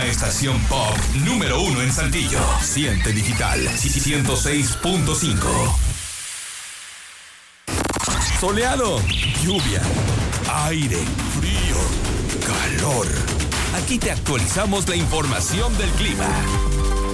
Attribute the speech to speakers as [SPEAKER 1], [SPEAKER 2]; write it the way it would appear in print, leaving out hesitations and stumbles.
[SPEAKER 1] una estación pop número 1 en Saltillo. Siente Digital 106.5. Soleado, lluvia, aire, frío, calor. Aquí te actualizamos la información del clima.